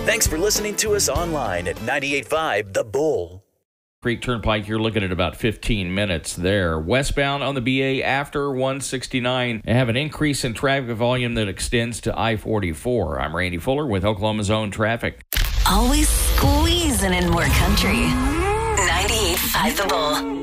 Thanks for listening to us online at 98.5 The Bull. Creek Turnpike, you're looking at about 15 minutes there. Westbound on the BA after 169, they have an increase in traffic volume that extends to I-44. I'm Randy Fuller with Oklahoma's Own Traffic. Always squeezing in more country. 98.5 The Bull.